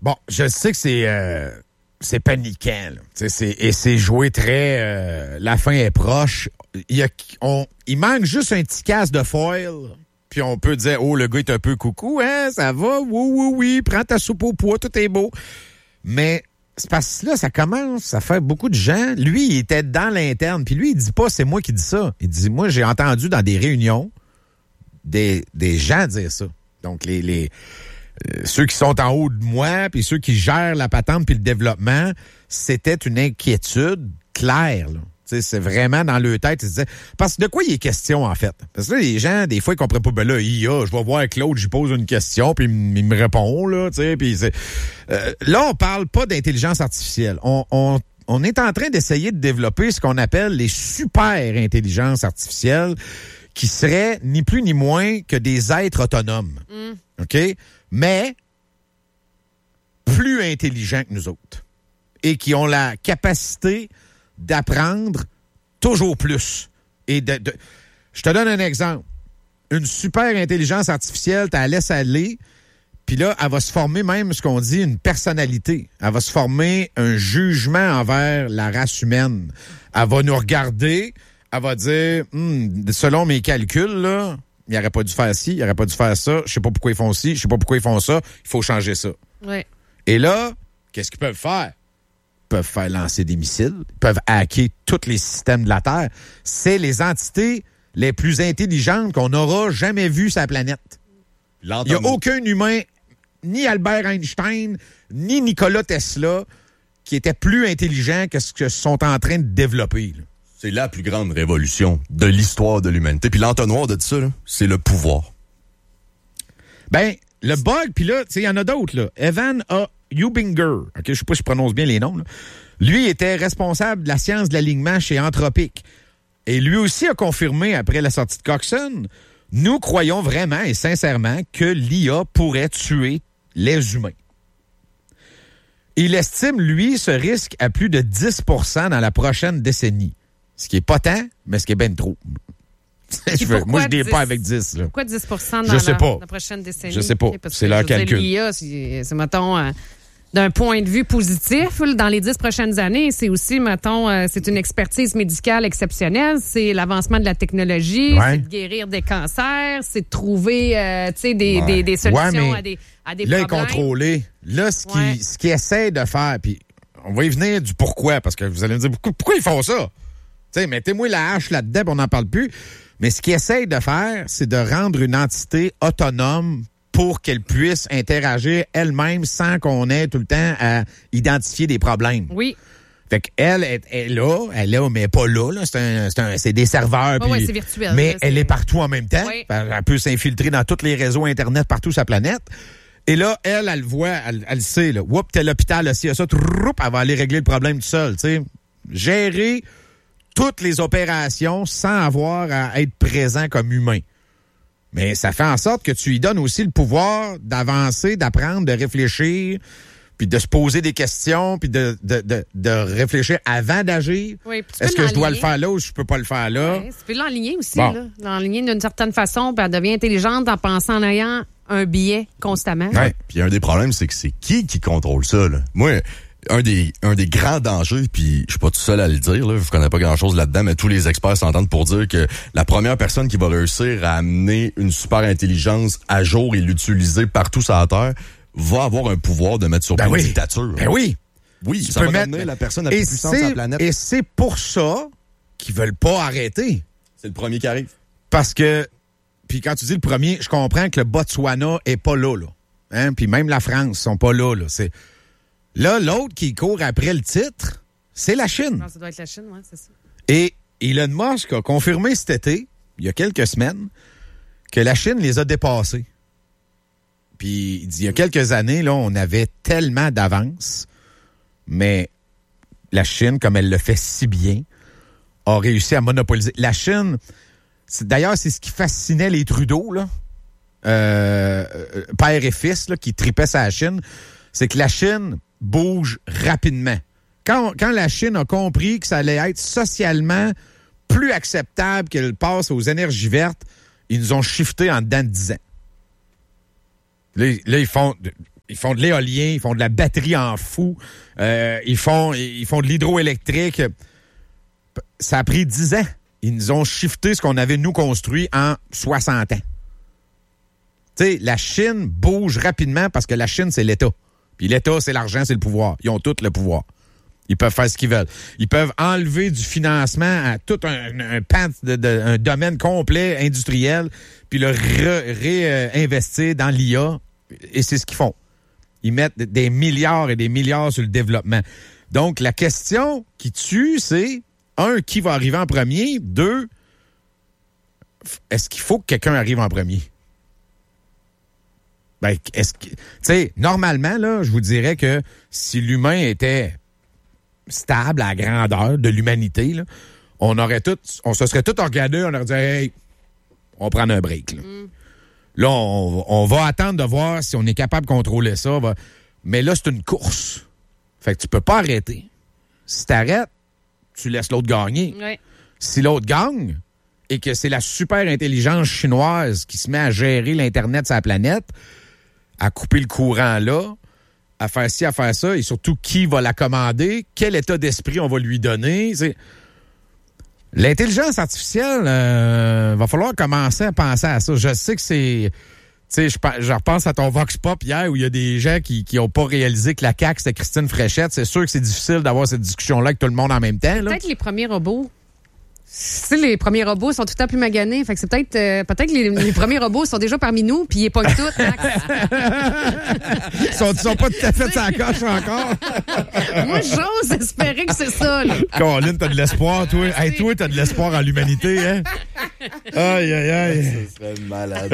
Bon, je sais que c'est paniquant, là. C'est joué très... la fin est proche. Il manque juste un petit casse de foil, puis on peut dire, oh, le gars est un peu coucou, hein, ça va, oui, prends ta soupe au pois, tout est beau. Mais c'est parce que là, ça commence à faire beaucoup de gens. Lui, il était dans l'interne, puis lui, il dit pas, c'est moi qui dis ça. Il dit, moi, j'ai entendu dans des réunions des gens dire ça. Donc, ceux qui sont en haut de moi, puis ceux qui gèrent la patente puis le développement, c'était une inquiétude claire, là. T'sais, c'est vraiment dans leur tête. Ils se disaient, parce que de quoi il est question, en fait? Parce que là, les gens, des fois, ils comprennent pas. Ben là, je vais voir Claude, j'y pose une question, puis il me répond, là, tu sais. Puis là, on parle pas d'intelligence artificielle. On est en train d'essayer de développer ce qu'on appelle les super intelligences artificielles, qui seraient ni plus ni moins que des êtres autonomes. OK? Mais plus intelligents que nous autres. Et qui ont la capacité d'apprendre toujours plus. Et je te donne un exemple. Une super intelligence artificielle, tu la laisses aller, puis là, elle va se former même, ce qu'on dit, une personnalité. Elle va se former un jugement envers la race humaine. Elle va nous regarder, elle va dire, selon mes calculs, là, il n'aurait pas dû faire ci, il n'aurait pas dû faire ça, je sais pas pourquoi ils font ci, je sais pas pourquoi ils font ça, il faut changer ça. Ouais. Et là, qu'est-ce qu'ils peuvent faire? Ils peuvent faire lancer des missiles, ils peuvent hacker tous les systèmes de la Terre. C'est les entités les plus intelligentes qu'on n'aura jamais vues sur la planète. Il n'y a aucun humain, ni Albert Einstein, ni Nikola Tesla, qui était plus intelligent que ce que sont en train de développer, là. C'est la plus grande révolution de l'histoire de l'humanité. Puis l'entonnoir de ça, là, c'est le pouvoir. Ben, le bug, puis là, tu sais, il y en a d'autres, là. Evan A. Hubinger, OK, je sais pas si je prononce bien les noms, là. Lui était responsable de la science de l'alignement chez Anthropic. Et lui aussi a confirmé, après la sortie de Coxon, nous croyons vraiment et sincèrement que l'IA pourrait tuer les humains. Il estime, lui, ce risque à plus de 10% dans la prochaine décennie. Ce qui est pas tant, mais ce qui est bien trop. Moi, je ne dis pas avec 10. Là. Pourquoi 10% dans la prochaine décennie? Je sais pas. C'est leur calcul. L'IA, c'est mettons, d'un point de vue positif, dans les 10 prochaines années, c'est aussi, mettons, c'est une expertise médicale exceptionnelle, c'est l'avancement de la technologie, c'est de guérir des cancers, c'est de trouver, des solutions à des problèmes. Là, il est contrôlé. Là, ce qu'il essaie de faire, puis on va y venir du pourquoi, parce que vous allez me dire, pourquoi ils font ça? T'sais, mettez-moi la hache là-dedans, on n'en parle plus. Mais ce qu'ils essayent de faire, c'est de rendre une entité autonome pour qu'elle puisse interagir elle-même sans qu'on ait tout le temps à identifier des problèmes. Oui. Fait qu'elle est là, mais pas là. C'est des serveurs. Oui, c'est virtuel. Mais là, elle est partout en même temps. Oui. Elle peut s'infiltrer dans tous les réseaux Internet partout sur la planète. Et là, elle le voit, elle sait, là. Oups, t'es à l'hôpital, si ça, elle va aller régler le problème tout seul, tu sais. Gérer toutes les opérations sans avoir à être présent comme humain. Mais ça fait en sorte que tu lui donnes aussi le pouvoir d'avancer, d'apprendre, de réfléchir, puis de se poser des questions, puis de réfléchir avant d'agir. Oui, est-ce que je dois le faire là ou je peux pas le faire là? Oui, tu peux l'enligner aussi, là. L'enligner d'une certaine façon, puis elle devient intelligente en pensant en ayant un biais constamment. Oui, puis un des problèmes, c'est que c'est qui contrôle ça, là? Moi, un des grands dangers, puis je suis pas tout seul à le dire, là, je connais pas grand-chose là-dedans, mais tous les experts s'entendent pour dire que la première personne qui va réussir à amener une super intelligence à jour et l'utiliser partout sur la Terre va avoir un pouvoir de mettre sur pied une dictature. Ben oui! Oui, ça va amener la personne la plus puissante sur la planète. Et c'est pour ça qu'ils veulent pas arrêter. C'est le premier qui arrive. Parce que, puis quand tu dis le premier, je comprends que le Botswana est pas là. Hein? Puis même la France sont pas là. C'est... Là, l'autre qui court après le titre, c'est la Chine. Non, ça doit être la Chine, oui, c'est ça. Et Elon Musk a confirmé cet été, il y a quelques semaines, que la Chine les a dépassés. Puis, il dit, il y a quelques années, là, on avait tellement d'avance, mais la Chine, comme elle le fait si bien, a réussi à monopoliser. La Chine, d'ailleurs, c'est ce qui fascinait les Trudeau, là, père et fils, là, qui tripaient sur la Chine, c'est que la Chine bouge rapidement. Quand la Chine a compris que ça allait être socialement plus acceptable qu'elle passe aux énergies vertes, ils nous ont shifté en dedans de 10 ans. Là, ils font... Ils font de l'éolien, ils font de la batterie en fou, ils font de l'hydroélectrique. Ça a pris 10 ans. Ils nous ont shifté ce qu'on avait, nous, construit en 60 ans. Tu sais, la Chine bouge rapidement parce que la Chine, c'est l'État. Puis l'État, c'est l'argent, c'est le pouvoir. Ils ont tout le pouvoir. Ils peuvent faire ce qu'ils veulent. Ils peuvent enlever du financement à tout un pan un domaine complet industriel, puis le réinvestir dans l'IA. Et c'est ce qu'ils font. Ils mettent des milliards et des milliards sur le développement. Donc, la question qui tue, c'est 1, qui va arriver en premier? 2, est-ce qu'il faut que quelqu'un arrive en premier? Ben, est-ce que, tu sais, normalement, là, je vous dirais que si l'humain était stable à la grandeur de l'humanité, là, on se serait tous regardés, on aurait dit, hey, on prend un break, là. Là, on va attendre de voir si on est capable de contrôler ça. Mais là, c'est une course. Fait que tu peux pas arrêter. Si t'arrêtes, tu laisses l'autre gagner. Oui. Si l'autre gagne et que c'est la super intelligence chinoise qui se met à gérer l'Internet sur la planète, à couper le courant là, à faire ci, à faire ça, et surtout qui va la commander, quel état d'esprit on va lui donner. L'intelligence artificielle, va falloir commencer à penser à ça. Je sais que c'est... Tu sais, je repense à ton Vox Pop hier où il y a des gens qui n'ont pas réalisé que la CAQ, c'était Christine Fréchette. C'est sûr que c'est difficile d'avoir cette discussion-là avec tout le monde en même temps. Peut-être les premiers robots. Tu sais, les premiers robots sont tout le temps plus maganés. Fait que c'est peut-être que les premiers robots sont déjà parmi nous, puis ils pognent tout. Ils sont pas tout à fait sa coche encore. Moi, j'ose espérer que c'est ça, là. Caroline, t'as de l'espoir, toi. Hey, toi, t'as de l'espoir en l'humanité, hein? Aïe, aïe, aïe. Ça serait malade.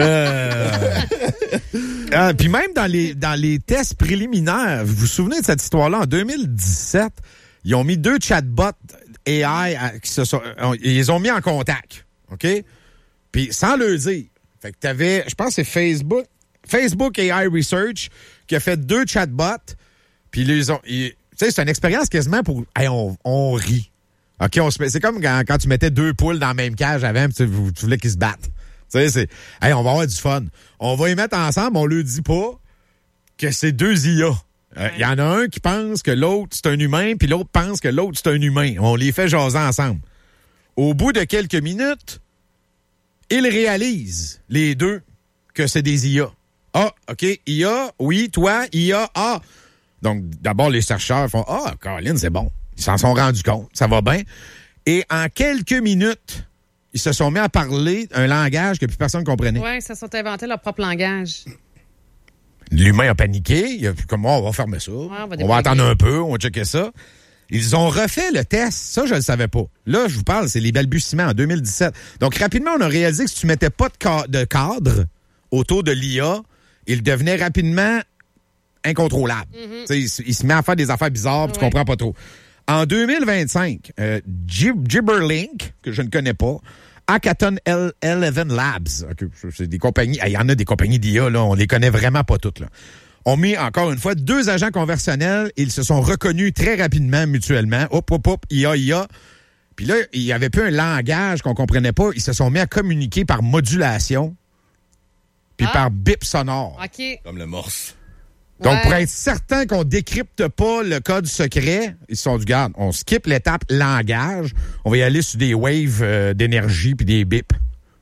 Puis même dans les tests préliminaires, vous vous souvenez de cette histoire-là? En 2017, ils ont mis 2 chatbots AI ils les ont mis en contact. OK? Puis sans le dire. Fait que t'avais, je pense que c'est Facebook AI Research qui a fait 2 chatbots. Puis tu sais, c'est une expérience quasiment pour... Hey, on rit. OK? C'est comme quand tu mettais 2 poules dans la même cage avant puis tu voulais qu'ils se battent. Tu sais, hey, on va avoir du fun. On va les mettre ensemble, on leur dit pas que c'est 2 IA. Il y en a un qui pense que l'autre, c'est un humain, puis l'autre pense que l'autre, c'est un humain. On les fait jaser ensemble. Au bout de quelques minutes, ils réalisent, les deux, que c'est des IA. Ah, OK, IA, oui, toi, IA, ah. Donc, d'abord, les chercheurs font, ah, Caroline, c'est bon. Ils s'en sont rendus compte, ça va bien. Et en quelques minutes, ils se sont mis à parler un langage que plus personne ne comprenait. Oui, ils se sont inventés leur propre langage. L'humain a paniqué. Il a comme moi, on va fermer ça. Ouais, on va attendre un peu, on va checker ça. Ils ont refait le test. Ça, je ne le savais pas. Là, je vous parle, c'est les balbutiements en 2017. Donc, rapidement, on a réalisé que si tu mettais pas de cadre autour de l'IA, il devenait rapidement incontrôlable. Mm-hmm. Il se met à faire des affaires bizarres, puis tu comprends pas trop. En 2025, Gibberlink, que je ne connais pas, Hackathon L11 Labs, okay, c'est des compagnies, il y en a des compagnies d'IA, là, on les connaît vraiment pas toutes, là. On met encore une fois 2 agents conversationnels, ils se sont reconnus très rapidement mutuellement, hop, IA. Puis là, il y avait plus un langage qu'on comprenait pas, ils se sont mis à communiquer par modulation, puis par bip sonore. OK. Comme le morse. Donc, pour être certain qu'on décrypte pas le code secret, ils se sont dit, garde, on skip l'étape langage, on va y aller sur des waves d'énergie puis des bips.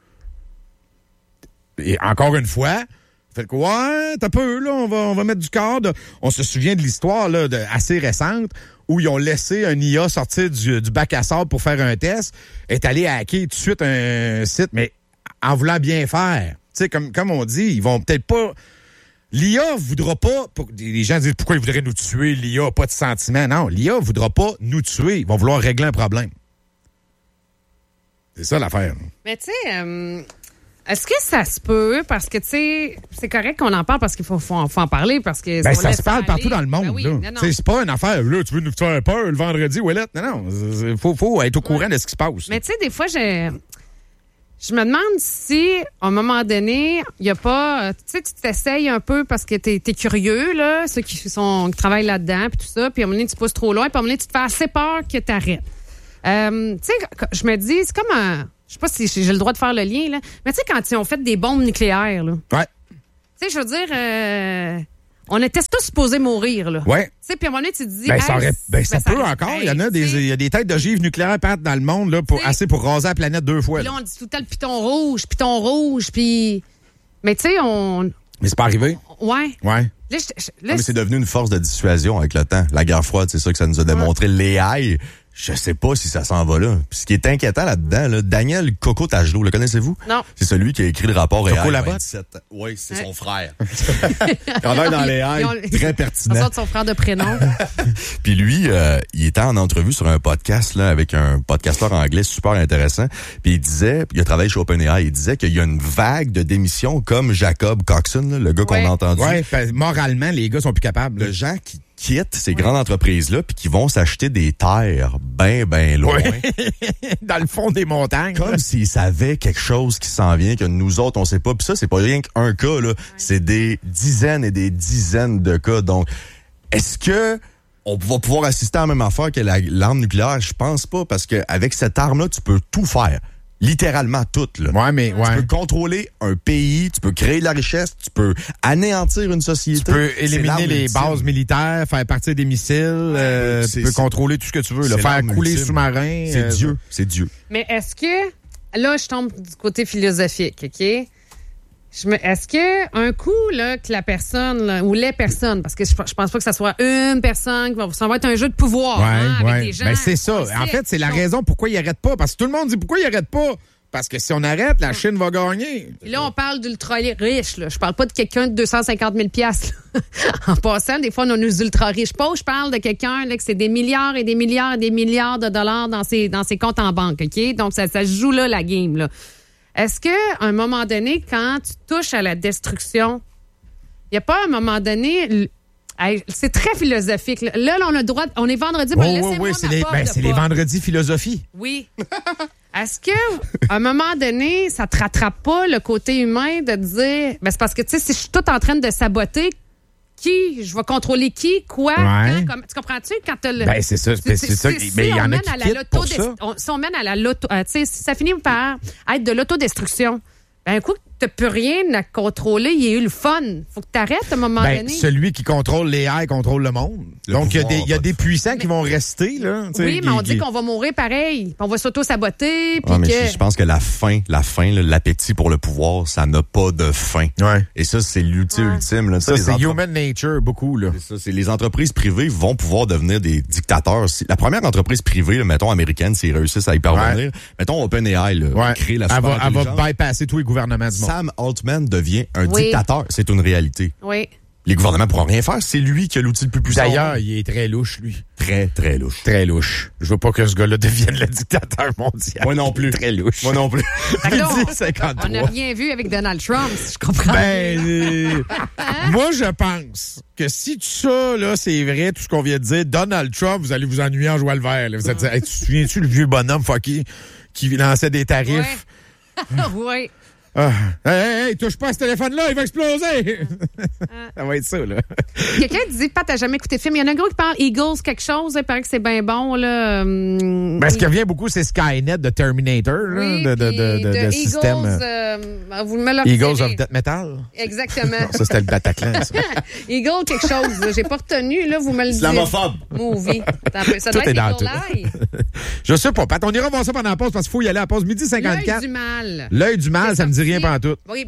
Et encore une fois, fait que, ouais, t'as peu, là, on va mettre du cadre. On se souvient de l'histoire, là, assez récente, où ils ont laissé un IA sortir du bac à sable pour faire un test, est allé hacker tout de suite un site, mais en voulant bien faire. Tu sais, comme on dit, ils vont peut-être pas... L'IA voudra pas... Les gens disent pourquoi ils voudraient nous tuer, l'IA n'a pas de sentiment. Non, l'IA voudra pas nous tuer. Ils vont vouloir régler un problème. C'est ça l'affaire. Mais tu sais, est-ce que ça se peut? Parce que tu sais, c'est correct qu'on en parle parce qu'il faut en parler. Parce que ça se parle partout dans le monde. Ben oui, là. Non. C'est pas une affaire. Là, tu veux nous faire peur le vendredi, Ouellette? Non. Il faut être au courant de ce qui se passe. Mais tu sais, des fois, je me demande si, à un moment donné, il n'y a pas... Tu sais, tu t'essayes un peu parce que t'es curieux, là, ceux qui travaillent là-dedans, puis tout ça, puis à un moment donné, tu pousses trop loin, puis à un moment donné, tu te fais assez peur que t'arrêtes. Tu sais, je me dis, c'est comme un... Je sais pas si j'ai le droit de faire le lien, là, mais tu sais, quand ils ont fait des bombes nucléaires, là. Ouais. Tu sais, je veux dire... On était tous supposés mourir, là. Ouais. Tu sais, puis à un moment donné, tu te dis... ça peut encore. Il y en a il y a des têtes d'ogives nucléaires dans le monde, là, assez pour raser la planète 2 fois. Puis là, on dit tout le temps le piton rouge, puis... Mais tu sais, Mais c'est pas arrivé. Ouais. Ouais. Là, mais c'est devenu une force de dissuasion avec le temps. La guerre froide, c'est ça que ça nous a démontré. L'AI, je sais pas si ça s'en va là. Puis ce qui est inquiétant là-dedans, là, Daniel Coco-Tajlo, le connaissez-vous? Non. C'est celui qui a écrit le rapport AI. Coco-Labotte? Oui, c'est son frère. On est dans l'AI, très pertinent. Ça, son frère de prénom. Puis lui, il était en entrevue sur un podcast là avec un podcasteur anglais super intéressant. Puis il a travaillé chez OpenAI. Il disait qu'il y a une vague de démissions comme Jacob Coxon, là, le gars qu'on a entendu. Ouais, moralement, les gars sont plus capables. Le gens qui quittent ces grandes entreprises-là puis qui vont s'acheter des terres ben loin. Dans le fond des montagnes. Comme s'ils savaient quelque chose qui s'en vient, que nous autres, on sait pas. Puis ça, c'est pas rien qu'un cas, là. C'est des dizaines et des dizaines de cas. Donc, est-ce que on va pouvoir assister à la même affaire que l'arme nucléaire? Je pense pas, parce que avec cette arme-là, tu peux tout faire. Littéralement tout, là. Ouais. Tu peux contrôler un pays, tu peux créer de la richesse, tu peux anéantir une société. Tu peux éliminer les bases militaires, faire partir des missiles, tu peux contrôler tout ce que tu veux, faire couler les sous-marins. C'est Dieu. Mais est-ce que, là, je tombe du côté philosophique, OK? Est-ce que un coup, là, que la personne, là, ou les personnes, parce que je pense pas que ça soit une personne, ça va être un jeu de pouvoir, avec des gens. Ben, c'est ça. En fait, c'est la raison pourquoi ils arrêtent pas. Parce que tout le monde dit pourquoi ils arrêtent pas. Parce que si on arrête, la Chine va gagner. Et là, on parle d'ultra riches, là. Je parle pas de quelqu'un de 250 000 $. En passant, des fois, on a nos ultra riches. Pas, je parle de quelqu'un, là, que c'est des milliards et des milliards et des milliards de dollars dans ses comptes en banque, OK? Donc, ça se joue là, la game, là. Est-ce qu'à un moment donné, quand tu touches à la destruction, il n'y a pas un moment donné... c'est très philosophique. Là, on a le droit... On est vendredi, laissez-moi c'est les vendredis philosophie. Oui. Est-ce que à un moment donné, ça te rattrape pas le côté humain de dire... c'est parce que, tu sais, si je suis tout en train de saboter... je vais contrôler qui, quoi, quand, tu comprends-tu? Quand t'as le... c'est ça. Mais il y en a qui quittent pour ça. Si on mène à la tu sais, si ça finit par être de l'autodestruction, un coup, tu peux rien à contrôler, il y a eu le fun. Faut que tu arrêtes à un moment donné. Celui qui contrôle les AI contrôle le monde. Donc, il y a des puissants qui vont rester. Là, oui, mais on dit qu'on va mourir pareil. On va s'auto-saboter. Je pense que la faim, l'appétit pour le pouvoir, ça n'a pas de fin. Ouais. Et ça, c'est l'outil ultime. Là. Ça, c'est human nature, beaucoup. Là. C'est les entreprises privées vont pouvoir devenir des dictateurs. La première entreprise privée, là, mettons américaine, s'ils réussissent à y parvenir, mettons OpenAI, créer la super intelligence. Elle va bypasser tous les gouvernements du monde. Sam Altman devient un dictateur. C'est une réalité. Oui. Les gouvernements ne pourront rien faire. C'est lui qui a l'outil le plus puissant. D'ailleurs, il est très louche, lui. Très, très louche. Très louche. Je veux pas que ce gars-là devienne le dictateur mondial. Moi non plus. Très louche. Moi non plus. On n'a rien vu avec Donald Trump, si je comprends. Moi, je pense que si tout ça, là, c'est vrai, tout ce qu'on vient de dire, Donald Trump, vous allez vous ennuyer en jouant le vert. Là. Vous allez dire, hey, tu te souviens-tu le vieux bonhomme fucky qui lançait des tarifs? Oui. Hey, touche pas à ce téléphone-là, il va exploser! Ça va être ça, là. Quelqu'un disait, Pat, t'as jamais écouté le film. Il y en a un gros qui parle Eagles quelque chose, il paraît que c'est bien bon, là. Ce qui revient beaucoup, c'est Skynet de Terminator, oui, là, de système. Vous me le Eagles of Death Metal? Exactement. Ça, c'était le Bataclan, ça. Eagle quelque chose, j'ai pas retenu, là, vous me le dites. Islamophobe. Movie. Ça doit être Eagle Eye. Je sais pas, Pat, on ira voir ça pendant la pause parce qu'il faut y aller à la pause. 12h54. L'œil du mal. L'œil du mal, ça me dit rien pantoute. Oui,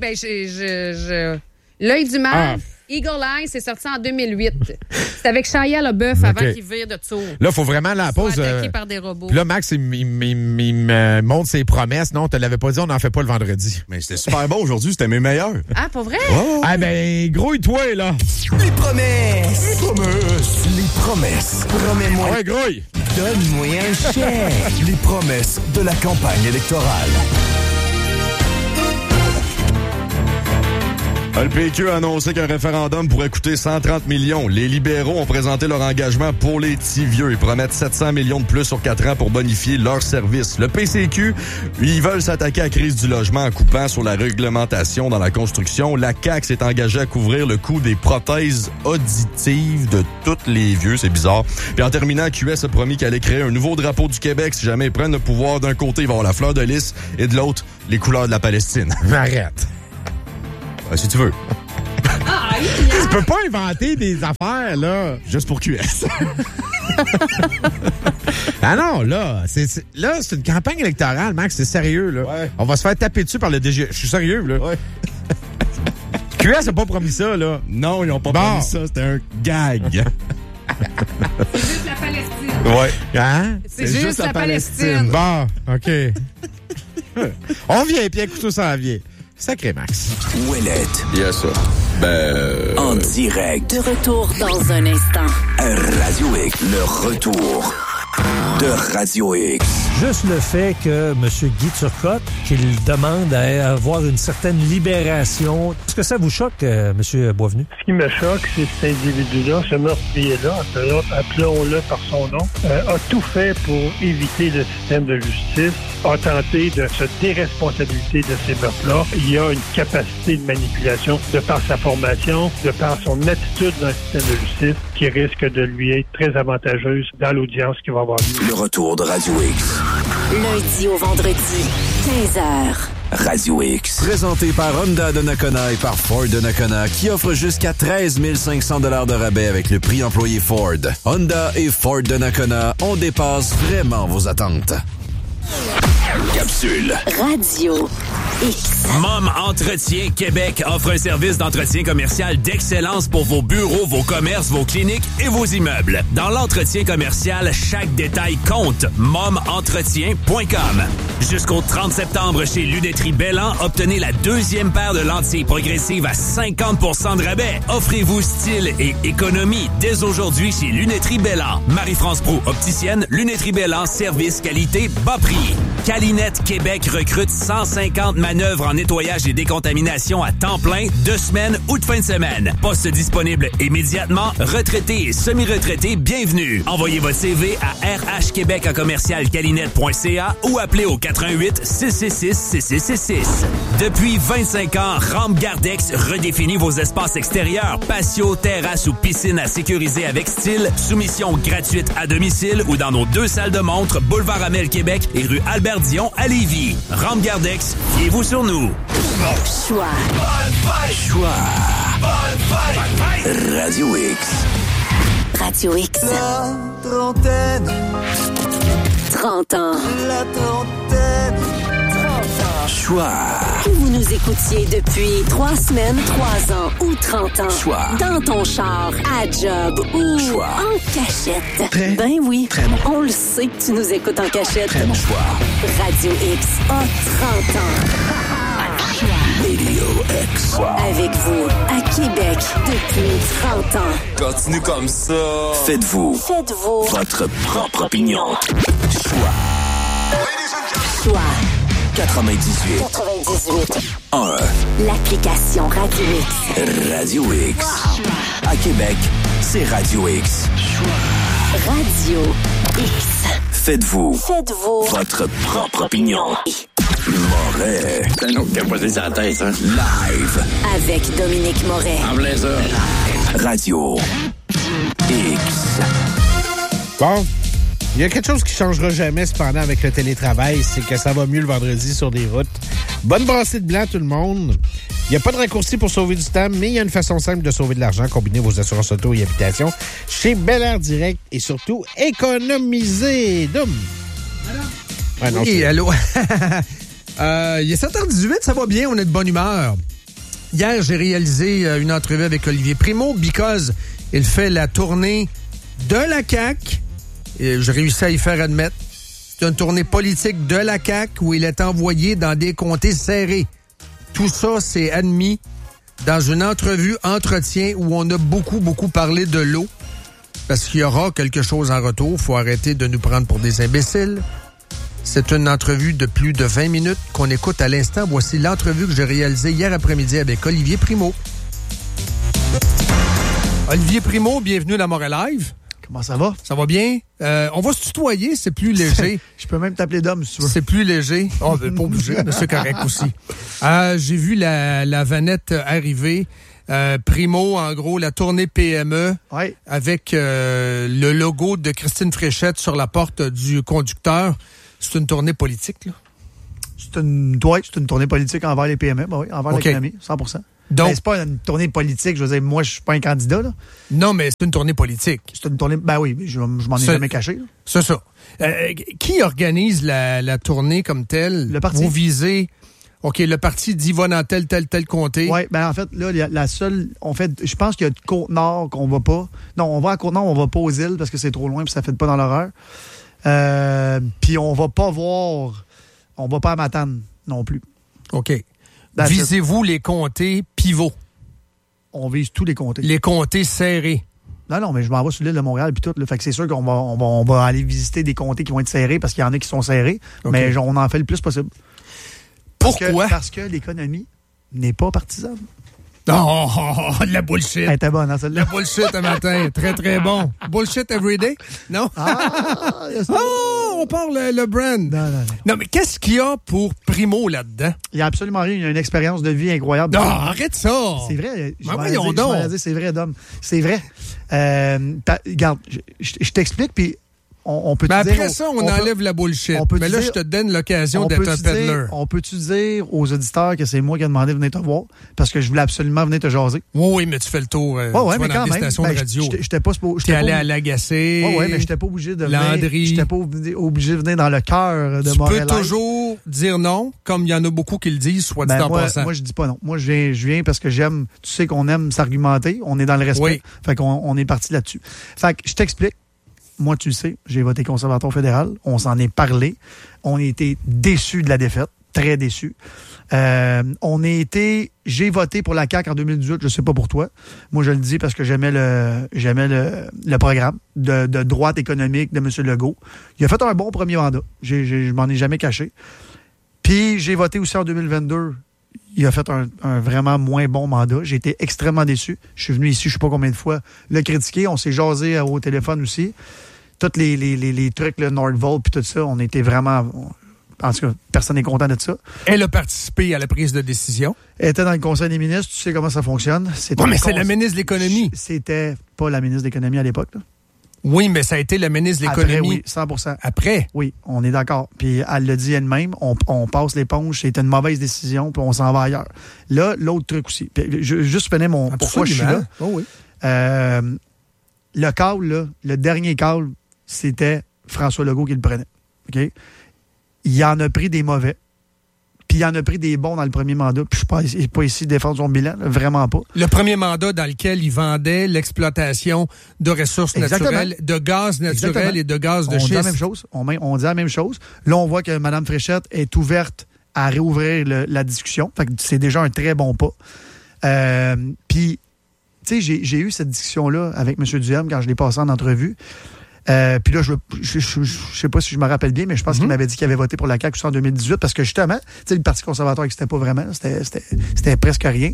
L'œil du mal, Eagle Eye, c'est sorti en 2008. C'est avec Shia LaBeouf avant qu'il vire de tour. Là, il faut vraiment aller à la pause. Attaqué par des robots. Puis là, Max, il me montre ses promesses. Non, tu l'avais pas dit, on n'en fait pas le vendredi. Mais c'était super bon aujourd'hui, c'était mes meilleurs. Ah, pour vrai? Oh. Ah ben, grouille-toi, là. Les promesses. Les promesses. Promets-moi. Ouais, grouille. Donne-moi un chèque. Les promesses de la campagne électorale. Le PQ a annoncé qu'un référendum pourrait coûter 130 millions. Les libéraux ont présenté leur engagement pour les petits vieux. Ils promettent 700 millions de plus sur 4 ans pour bonifier leurs services. Le PCQ, ils veulent s'attaquer à la crise du logement en coupant sur la réglementation dans la construction. La CAQ s'est engagée à couvrir le coût des prothèses auditives de tous les vieux. C'est bizarre. Puis en terminant, QS a promis qu'elle allait créer un nouveau drapeau du Québec si jamais ils prennent le pouvoir. D'un côté, il va y avoir la fleur de lys et de l'autre, les couleurs de la Palestine. Arrête. Si tu veux. Ah, peux pas inventer des affaires, là. Juste pour QS. Ah non, là, c'est une campagne électorale, Max, c'est sérieux, là. Ouais. On va se faire taper dessus par le DG. Je suis sérieux, là. Ouais. QS n'a pas promis ça, là. Non, ils n'ont pas promis ça. C'était un gag. C'est juste la Palestine. Ouais. Hein? C'est juste la Palestine. Bon, OK. On vient, puis un couteau s'en vient. Sacré Max. Ouellette. Yes, ça. En direct. De retour dans un instant. Radio X. Le retour de Radio X. Juste le fait que M. Guy Turcotte, qu'il demande à avoir une certaine libération, est-ce que ça vous choque, M. Boisvenu? Ce qui me choque, c'est cet individu-là, ce meurtrier-là, appelons-le par son nom, a tout fait pour éviter le système de justice, a tenté de se déresponsabiliser de ces meurtres-là. Il a une capacité de manipulation de par sa formation, de par son attitude dans le système de justice, qui risque de lui être très avantageuse dans l'audience qui va avoir lieu. Le retour de Radio X. Lundi au vendredi, 15h. Radio X. Présenté par Honda de Nakona et par Ford de Nakona, qui offre jusqu'à 13 500 $ de rabais avec le prix employé Ford. Honda et Ford de Nakona, on dépasse vraiment vos attentes. Capsule. Radio X. Mom Entretien Québec offre un service d'entretien commercial d'excellence pour vos bureaux, vos commerces, vos cliniques et vos immeubles. Dans l'entretien commercial, chaque détail compte. momentretien.com. Jusqu'au 30 septembre chez Lunetterie Bellan, obtenez la deuxième paire de lentilles progressives à 50% de rabais. Offrez-vous style et économie dès aujourd'hui chez Lunetterie Bellan. Marie-France Proulx, opticienne, Lunetterie Bellan, service, qualité, bas prix. Calinette Québec recrute 150 manœuvres en nettoyage et décontamination à temps plein, 2 semaines ou de fin de semaine. Poste disponible immédiatement. Retraités et semi-retraités, bienvenue. Envoyez votre CV à rhquebec@commercialcalinette.ca ou appelez au 88 666 6666. Depuis 25 ans, Rampe Gardex redéfinit vos espaces extérieurs, patio, terrasse ou piscine à sécuriser avec style. Soumission gratuite à domicile ou dans nos 2 salles de montre, boulevard Amel Québec et rue Albert-Dion à Lévis. Rampe Gardex, fiez-vous sur nous. Choix. Radio X. Radio X. La trentaine. 30 ans. La trentaine. 30 ans. Choix. Que vous nous écoutiez depuis 3 semaines, 3 ans ou 30 ans. Choix. Dans ton char, à job ou Choix. en cachette. Très, ben oui. très bon. On le sait que tu nous écoutes en cachette. Très bon choix. Radio X a 30 ans. Radio X. Avec vous, à Québec, depuis 30 ans. Continue comme ça. Faites-vous votre propre opinion. Choix. 98. 1. L'application Radio X. Radio X. À Québec, c'est Radio X. Radio X. Faites-vous votre propre opinion. Moret. C'est un autre qui a posé sa tête, hein? Live. Avec Dominique Moret. En plein ça. Radio X. Bon, il y a quelque chose qui changera jamais cependant avec le télétravail, c'est que ça va mieux le vendredi sur des routes. Bonne brassée de blanc tout le monde. Il n'y a pas de raccourci pour sauver du temps, mais il y a une façon simple de sauver de l'argent. Combinez vos assurances auto et habitation chez Bel Air Direct et surtout économiser. Doum. Ouais, non, oui, allô. Il est 7h18, ça va bien, on est de bonne humeur. Hier, j'ai réalisé une entrevue avec Olivier Primo, because il fait la tournée de la CAQ. Et j'ai réussi à y faire admettre. C'est une tournée politique de la CAQ où il est envoyé dans des comtés serrés. Tout ça, c'est admis dans une entretien où on a beaucoup parlé de l'eau. Parce qu'il y aura quelque chose en retour. Faut arrêter de nous prendre pour des imbéciles. C'est une entrevue de plus de 20 minutes qu'on écoute à l'instant. Voici l'entrevue que j'ai réalisée hier après-midi avec Olivier Primo. Olivier Primo, bienvenue dans Montréal Live. Comment ça va? Ça va bien? On va se tutoyer, c'est plus léger. Je peux même t'appeler Dom, si tu veux. C'est plus léger. Oh, ben, pas obligé, mais c'est correct aussi. J'ai vu la vanette arriver. Primo, en gros, la tournée PME, ouais, avec le logo de Christine Fréchette sur la porte du conducteur. C'est une tournée politique, là? C'est une tournée politique envers les PME, ben oui, envers l'économie, 100%. Donc, c'est pas une tournée politique. Je veux dire, moi, je suis pas un candidat, là. Non, mais c'est une tournée politique. C'est une tournée... Ben oui, je m'en ai jamais caché, là. C'est ça. Qui organise la tournée comme telle? Le parti. Vous visez... OK, le parti dit va dans tel comté. Oui, ben en fait, là, la seule... je pense qu'il y a Côte-Nord qu'on va pas. Non, on va à Côte-Nord, on va pas aux îles parce que c'est trop loin puis ça fait pas dans l'horaire. Puis on va pas voir... On va pas à Matane non plus. OK. Visez-vous les comtés pivots? On vise tous les comtés. Les comtés serrés. Non, mais je m'en vais sur l'île de Montréal puis tout. Là, fait que c'est sûr qu'on va aller visiter des comtés qui vont être serrés parce qu'il y en a qui sont serrés. Okay. Mais on en fait le plus possible. Pourquoi? Parce que l'économie n'est pas partisane. Oh, de la bullshit. Elle était bonne, hein, celle-là. La bullshit un matin. Très, très bon. Bullshit every day? Non? On parle le brand. Non, mais qu'est-ce qu'il y a pour Primo là-dedans? Il n'y a absolument rien. Il y a une expérience de vie incroyable. Non, arrête ça! C'est vrai. Voyons donc. C'est vrai, Dom. C'est vrai. Regarde, je t'explique, puis on peut mais dire... après ça, on enlève la bullshit. Mais là, je te donne l'occasion d'être un peddler. On peut-tu dire aux auditeurs que c'est moi qui ai demandé de venir te voir? Parce que je voulais absolument venir te jaser. Oui, mais tu fais le tour. Oui, mais quand même. Stations de radio. J'étais pas... T'es allé à l'Agacé. Oui, mais j'étais pas obligé de venir. Landry. J'étais pas obligé de venir dans le cœur de Montréal. Tu peux toujours dire non, comme il y en a beaucoup qui le disent, soit dit en passant. Moi, je dis pas non. Moi, je viens parce que j'aime... Tu sais qu'on aime s'argumenter. On est dans le respect. Oui. Fait qu'on est parti là-dessus. Fait que je t'explique. Moi, tu le sais, j'ai voté conservateur fédéral. On s'en est parlé. On a été déçus de la défaite. Très déçus. J'ai voté pour la CAQ en 2018. Je sais pas pour toi. Moi, je le dis parce que j'aimais le programme de droite économique de M. Legault. Il a fait un bon premier mandat. Je m'en ai jamais caché. Puis, j'ai voté aussi en 2022. Il a fait un vraiment moins bon mandat. J'ai été extrêmement déçu. Je suis venu ici, je sais pas combien de fois, le critiquer. On s'est jasé au téléphone aussi. Tous les trucs, le Nordvolt puis tout ça, on était vraiment... En tout cas, personne n'est content de ça. Elle a participé à la prise de décision. Elle était dans le Conseil des ministres. Tu sais comment ça fonctionne. Oui, mais c'est la ministre de l'Économie. C'était pas la ministre de l'Économie à l'époque, là. Oui, mais ça a été la ministre de l'Économie. Après, oui, 100%. Après? Oui, on est d'accord. Puis elle l'a dit elle-même, on passe l'éponge, c'était une mauvaise décision, puis on s'en va ailleurs. Là, l'autre truc aussi. Puis, je juste finir pourquoi je suis là. Oh oui. Le call, là, le dernier call, c'était François Legault qui le prenait. OK? Il en a pris des mauvais. Puis il en a pris des bons dans le premier mandat. Puis je ne suis pas ici de défendre son bilan, là, vraiment pas. Le premier mandat dans lequel il vendait l'exploitation de ressources naturelles, de gaz naturel et de gaz de schiste. On dit la même chose. On dit la même chose. Là, on voit que Mme Fréchette est ouverte à réouvrir la discussion. Fait que c'est déjà un très bon pas. Puis, tu sais, j'ai eu cette discussion-là avec M. Duhem quand je l'ai passé en entrevue. Puis là, je sais pas si je me rappelle bien, mais je pense qu'il m'avait dit qu'il avait voté pour la CAQ en 2018 parce que justement, tu sais, le Parti conservateur n'existait pas vraiment. C'était presque rien.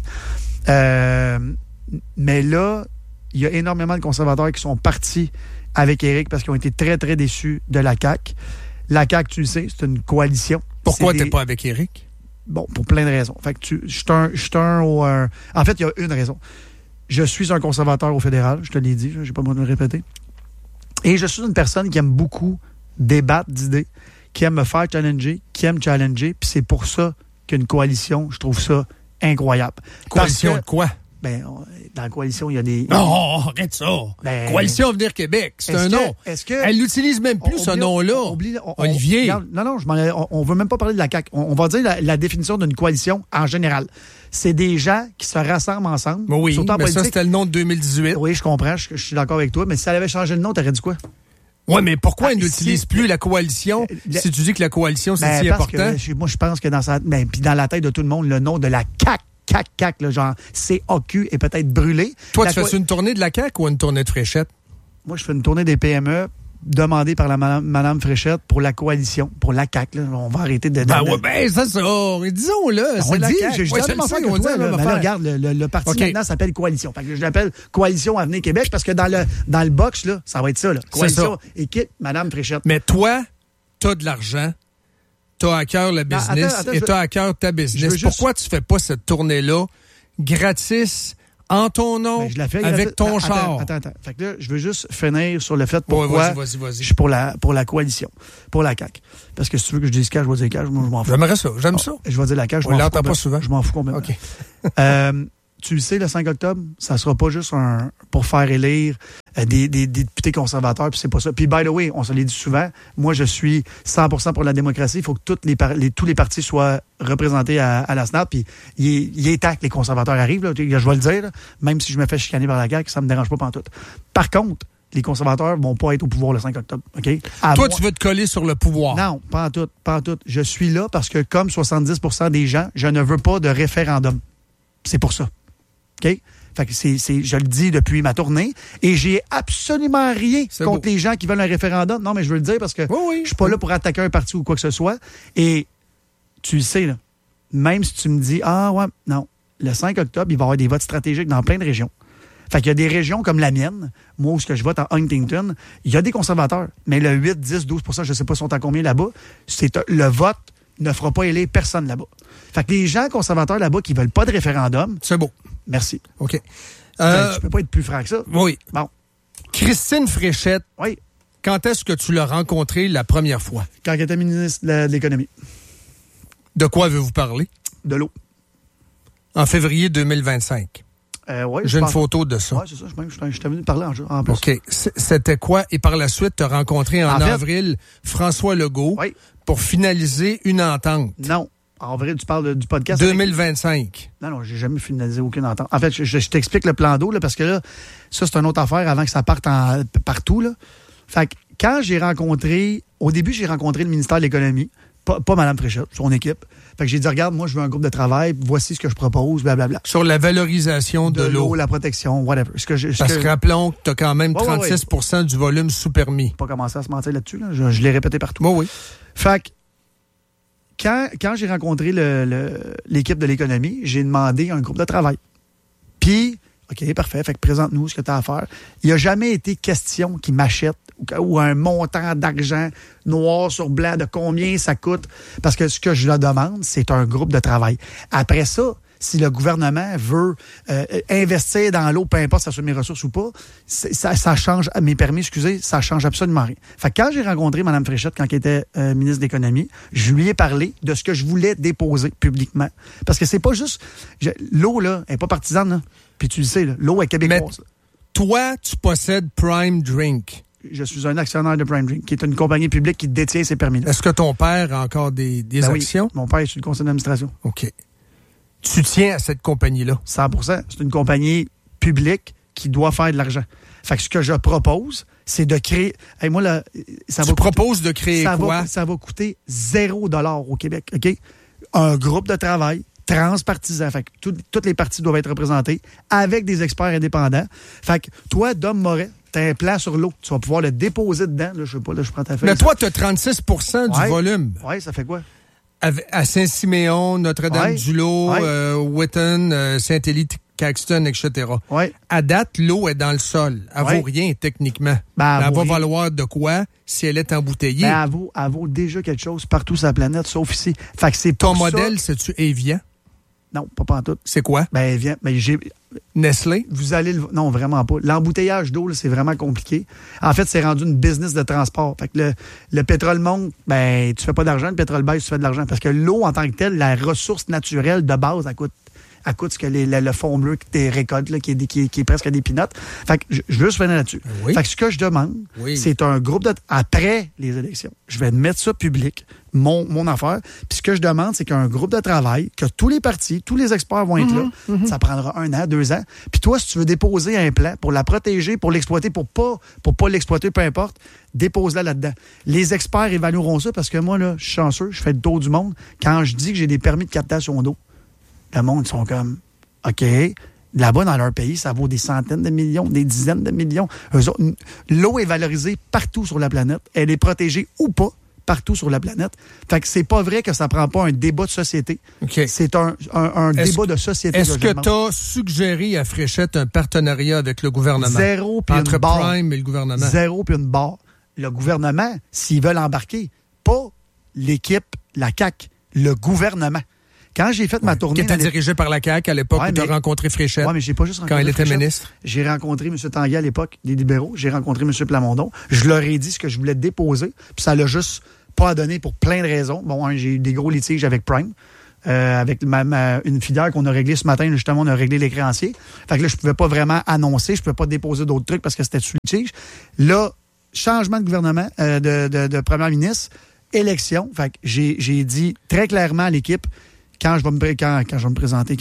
Mais là, il y a énormément de conservateurs qui sont partis avec Éric parce qu'ils ont été très, très déçus de la CAQ. La CAQ, tu le sais, c'est une coalition. Pourquoi t'es pas avec Éric? Bon, pour plein de raisons. Fait que en fait, il y a une raison. Je suis un conservateur au fédéral, je te l'ai dit, j'ai pas besoin de le répéter. Et je suis une personne qui aime beaucoup débattre d'idées, qui aime me faire challenger, qui aime challenger, puis c'est pour ça qu'une coalition, je trouve ça incroyable. Coalition de quoi? Ben, dans la coalition, il y a des... Non, arrête ça! Coalition Avenir Québec, c'est un nom. Elle n'utilise même plus ce nom-là. Olivier. Non, on veut même pas parler de la CAQ. On va dire la définition d'une coalition en général. C'est des gens qui se rassemblent ensemble. Oui, mais politique. Ça, c'était le nom de 2018. Oui, je comprends, je suis d'accord avec toi, mais si elle avait changé le nom, t'aurais dit quoi? Oui, mais pourquoi elle n'utilise plus la coalition si tu dis que la coalition, c'est si important? Moi, je pense que dans la tête de tout le monde, le nom de la CAQ, là, genre CAQ est peut-être brûlé. Toi, tu fais une tournée de la CAQ ou une tournée de Fréchette? Moi, je fais une tournée des PME demandée par la Madame Fréchette pour la coalition, pour la CAQ. Là. On va arrêter de... c'est ça. Disons-le, c'est la CAQ. Regarde, le parti maintenant s'appelle Coalition. Fait que je l'appelle Coalition Avenir Québec parce que dans le box, là, ça va être ça. Là. Coalition, équipe, Madame Fréchette. Mais toi, t'as de l'argent. T'as à cœur le business et t'as à cœur ta business. Pourquoi tu fais pas cette tournée-là gratis en ton nom avec ton char? Attends. Fait que là, je veux juste finir sur le fait pourquoi vas-y. Je suis pour la coalition, pour la CAQ. Parce que si tu veux que je dise CAQ, je vais dire CAQ, moi je m'en fous. J'aimerais ça, j'aime ça. Je vais dire la CAQ, je m'en fous. On l'entend pas souvent. Je m'en fous complètement. OK. tu le sais, le 5 octobre, ça sera pas juste pour faire élire des députés conservateurs, puis c'est pas ça. Puis, by the way, on se l'est dit souvent, moi, je suis 100% pour la démocratie. Il faut que tous les partis soient représentés à la Sénat, puis il est temps que les conservateurs arrivent, là, je vais le dire, là, même si je me fais chicaner par la CAQ, ça me dérange pas pantoute. Par contre, les conservateurs vont pas être au pouvoir le 5 octobre. OK? Toi, tu veux te coller sur le pouvoir. Non, pas en tout. Je suis là parce que, comme 70% des gens, je ne veux pas de référendum. C'est pour ça. OK? Fait que je le dis depuis ma tournée, et j'ai absolument rien contre les gens qui veulent un référendum. Non, mais je veux le dire parce que je suis pas là pour attaquer un parti ou quoi que ce soit. Et tu le sais, là, même si tu me dis, non, le 5 octobre, il va y avoir des votes stratégiques dans plein de régions. Fait qu'il y a des régions comme la mienne, moi où je vote en Huntington, il y a des conservateurs, mais le 8, 10, 12%, je ne sais pas sont à combien là-bas, le vote ne fera pas élire personne là-bas. Fait que les gens conservateurs là-bas qui ne veulent pas de référendum... C'est beau. Merci. OK. Je peux pas être plus franc que ça. Oui. Bon. Christine Fréchette, oui. Quand est-ce que tu l'as rencontrée la première fois? Quand elle était ministre de l'Économie. De quoi veux-vous parler? De l'eau. En février 2025. Oui, j'ai une photo de ça. Oui, c'est ça. Je t'ai venu parler en plus. OK. C'était quoi? Et par la suite, tu as rencontré en avril François Legault pour finaliser une entente. Non. En vrai, tu parles du podcast. 2025. Non, j'ai jamais finalisé aucune entente. En fait, je t'explique le plan d'eau, là, parce que là, ça, c'est une autre affaire avant que ça parte partout, là. Fait que quand au début, j'ai rencontré le ministère de l'Économie, pas Mme Fréchette, son équipe. Fait que j'ai dit, regarde, moi, je veux un groupe de travail, voici ce que je propose, blablabla. Sur la valorisation de l'eau. La protection, whatever. Parce que rappelons que tu as quand même 36% du volume sous permis. Pas commencé à se mentir là-dessus, là. Je l'ai répété partout. Oui. Fait que, quand j'ai rencontré l'équipe de l'économie, j'ai demandé un groupe de travail. Puis, OK, parfait, fait que présente-nous ce que tu as à faire. Il n'y a jamais été question qu'ils m'achètent ou un montant d'argent noir sur blanc de combien ça coûte. Parce que ce que je leur demande, c'est un groupe de travail. Après ça, si le gouvernement veut investir dans l'eau, peu importe si ça soit mes ressources ou pas, ça change, mes permis, ça change absolument rien. Fait que quand j'ai rencontré Mme Fréchette, quand elle était ministre de l'Économie, je lui ai parlé de ce que je voulais déposer publiquement. Parce que c'est pas juste... l'eau, là, elle n'est pas partisane, là. Puis tu le sais, là, l'eau est québécoise. Mais toi, tu possèdes Prime Drink. Je suis un actionnaire de Prime Drink, qui est une compagnie publique qui détient ces permis-là. Est-ce que ton père a encore des actions? Oui, mon père est sur le conseil d'administration. OK. Tu tiens à cette compagnie-là? 100%. C'est une compagnie publique qui doit faire de l'argent. Fait que ce que je propose, c'est de créer... Hey, moi, là, tu proposes de créer quoi? Ça va coûter $0 au Québec, OK? Un groupe de travail transpartisan. Fait que toutes les parties doivent être représentées avec des experts indépendants. Fait que toi, Dom Moret, tu as un plan sur l'eau. Tu vas pouvoir le déposer dedans. Là, je sais pas, là, je prends ta feuille. Mais toi, tu as 36% du volume. Oui, ça fait quoi? À Saint-Siméon, Notre-Dame-du-Lot, Whitton, Saint-Élie-Caxton, etc. Ouais. À date, l'eau est dans le sol. Elle vaut rien, techniquement. Elle va valoir de quoi si elle est embouteillée? Elle vaut déjà quelque chose partout sur la planète, sauf ici. Fait que c'est ton modèle, c'est-tu Evian? Non, pas pantoute. C'est quoi? Evian. J'ai... Nestlé? Vous allez non, vraiment pas. L'embouteillage d'eau, là, c'est vraiment compliqué. En fait, c'est rendu une business de transport. Fait que le pétrole monte, tu fais pas d'argent. Le pétrole baisse, tu fais de l'argent. Parce que l'eau, en tant que telle, la ressource naturelle de base, elle coûte ce que le fond bleu que tu récoltes, là, qui est presque des peanuts. Fait que je veux juste finir là-dessus. Oui. Fait que ce que je demande, c'est un groupe après les élections. Je vais mettre ça public, mon affaire. Puis ce que je demande, c'est qu'un groupe de travail, que tous les partis, tous les experts vont être là. Ça prendra 1 an, 2 ans. Puis toi, si tu veux déposer un plan pour la protéger, pour l'exploiter, pour pas l'exploiter, peu importe, dépose-la là-dedans. Les experts évalueront ça parce que moi, là, je suis chanceux, je fais le tour du monde. Quand je dis que j'ai des permis de captation d'eau, le monde, ils sont comme, OK, là-bas, dans leur pays, ça vaut des centaines de millions, des dizaines de millions. Eux autres, l'eau est valorisée partout sur la planète. Elle est protégée ou pas partout sur la planète. Fait que c'est pas vrai que ça prend pas un débat de société. Okay. C'est un débat de société. Est-ce que tu as suggéré à Fréchette un partenariat avec le gouvernement? Zéro puis entre une barre. Prime et le gouvernement? Zéro puis une barre. Le gouvernement, s'ils veulent embarquer, pas l'équipe, la CAQ, le gouvernement. Quand j'ai fait ma tournée... Qui était dirigée par la CAQ à l'époque où tu as rencontré Fréchette. Oui, mais j'ai pas juste rencontré quand elle était Fréchette. ministre. J'ai rencontré M. Tanguay à l'époque, des libéraux. J'ai rencontré M. Plamondon. Je leur ai dit ce que je voulais déposer. Puis ça l'a juste pas donné pour plein de raisons. Bon, j'ai eu des gros litiges avec Prime. avec une filière qu'on a réglée ce matin. Justement, on a réglé les créanciers. Fait que là, je pouvais pas vraiment annoncer, je pouvais pas déposer d'autres trucs parce que c'était switchage. Là, changement de gouvernement, de premier ministre, élection. Fait que j'ai dit très clairement à l'équipe, quand je vais me présenter.